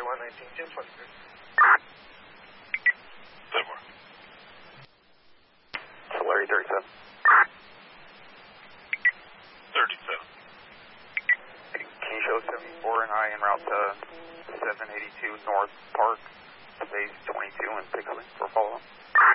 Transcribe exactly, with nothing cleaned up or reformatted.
one nineteen ten twenty-three. Livermore. Solari thirty-seven. thirty-seven. Can you show seventy-four and I en route to seven eighty-two North Park, space twenty-two in Pixley for follow-up?